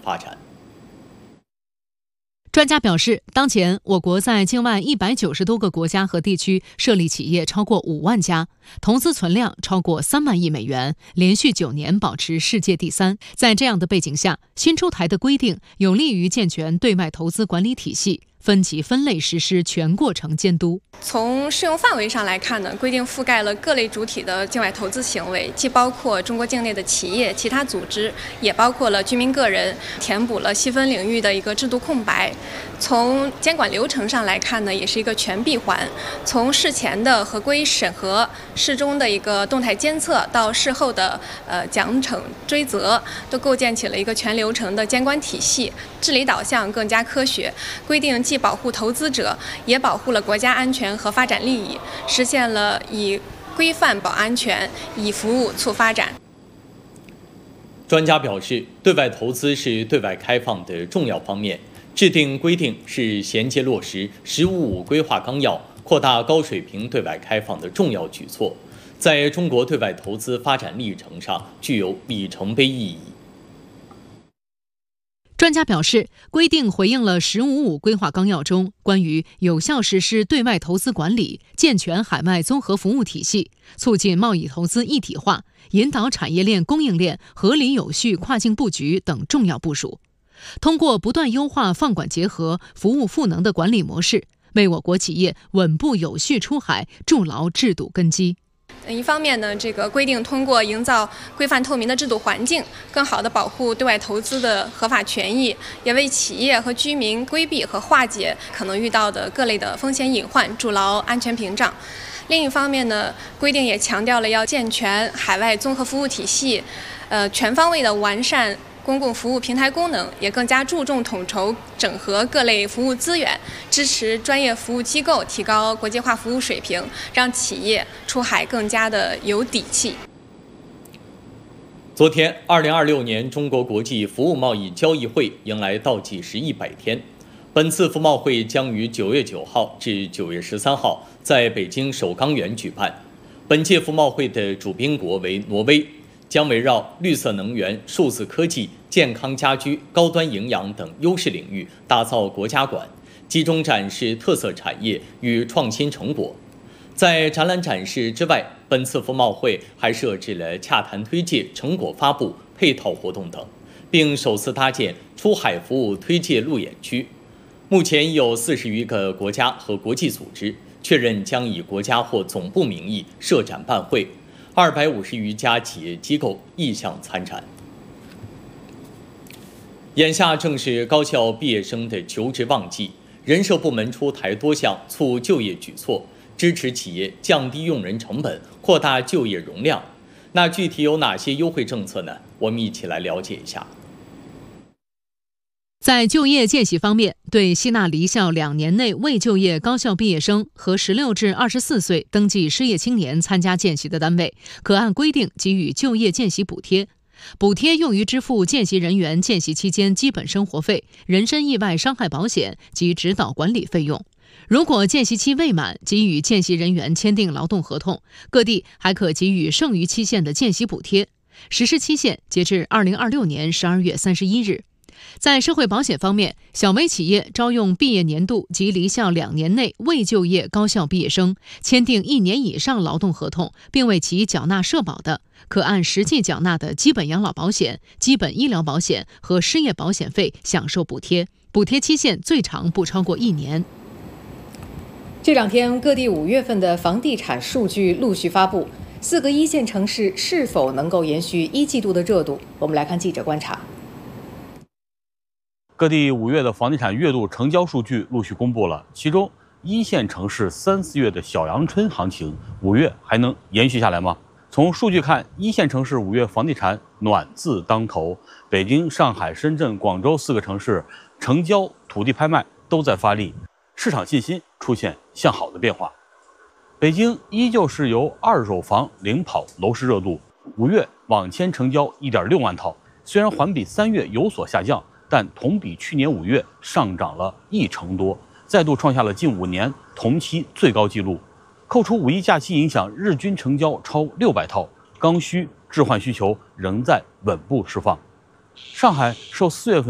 发展。 专家表示，当前我国在境外190多个国家和地区设立企业超过5万家，投资存量超过3万亿美元，连续9年保持世界第3。在这样的背景下，新出台的规定有利于健全对外投资管理体系，分级分类实施全过程监督。 从适用范围上来看呢，规定覆盖了各类主体的境外投资行为，既包括中国境内的企业、其他组织，也包括了居民个人，填补了细分领域的一个制度空白。从监管流程上来看呢，也是一个全闭环，从事前的合规审核、事中的一个动态监测到事后的奖惩追责，都构建起了一个全流程的监管体系，治理导向更加科学。规定既保护投资者，也保护了国家安全和发展利益，实现了以规范保安全，以服务促发展。 专家表示，对外投资是对外开放的重要方面，制定规定是衔接落实“十五五”规划纲要，扩大高水平对外开放的重要举措，在中国对外投资发展历程上具有里程碑意义。 专家表示，规定回应了“十五五”规划纲要中关于有效实施对外投资管理、健全海外综合服务体系、促进贸易投资一体化、引导产业链供应链合理有序跨境布局等重要部署。通过不断优化放管结合、服务赋能的管理模式，为我国企业稳步有序出海筑牢制度根基。 一方面呢，这个规定通过营造规范透明的制度环境，更好地保护对外投资的合法权益，也为企业和居民规避和化解可能遇到的各类的风险隐患筑牢安全屏障。另一方面呢，规定也强调了要健全海外综合服务体系，全方位的完善公共服务平台功能，也更加注重统筹整合各类服务资源，支持专业服务机构提高国际化服务水平，让企业出海更加的有底气。 昨天，2026年中国国际服务贸易交易会迎来倒计时100天。本次服贸会将于9月9号至9月13号在北京首钢园举办。本届服贸会的主宾国为挪威，将围绕绿色能源、数字科技、健康家居、高端营养等优势领域打造国家馆，集中展示特色产业与创新成果。在展览展示之外，本次服贸会还设置了洽谈推介、成果发布、配套活动等，并首次搭建出海服务推介路演区。目前已有40余个国家和国际组织确认将以国家或总部名义设展办会，250余家企业机构意向参展。眼下正是高校毕业生的求职旺季，人社部门出台多项促就业举措，支持企业降低用人成本，扩大就业容量。那具体有哪些优惠政策呢？我们一起来了解一下。 在就业见习方面，对吸纳离校2年内未就业高校毕业生和16至24岁登记失业青年参加见习的单位，可按规定给予就业见习补贴。补贴用于支付见习人员见习期间基本生活费、人身意外伤害保险及指导管理费用。如果见习期未满，给予见习人员签订劳动合同。各地还可给予剩余期限的见习补贴，实施期限截至2026年12月31日。在社会保险方面，小微企业招用毕业年度及离校2年内未就业高校毕业生，签订1年以上劳动合同，并为其缴纳社保的，可按实际缴纳的基本养老保险、基本医疗保险和失业保险费享受补贴，补贴期限最长不超过1年。 这2天，各地5月份的房地产数据陆续发布，4个一线城市是否能够延续1季度的热度？我们来看记者观察。 各地5月的房地产月度成交数据陆续公布了，其中1线城市3、4月的小阳春行情，5月还能延续下来吗？从数据看，1线城市5月房地产暖字当头，北京、上海、深圳、广州4个城市成交、土地拍卖都在发力，市场信心出现向好的变化。北京依旧是由二手房领跑楼市热度，5月网签成交1.6万套，虽然环比3月有所下降，但同比去年5月上涨了1成多，再度创下了近5年同期最高纪录。扣除5一假期影响，日均成交超600套，刚需置换需求仍在稳步释放。上海受4月份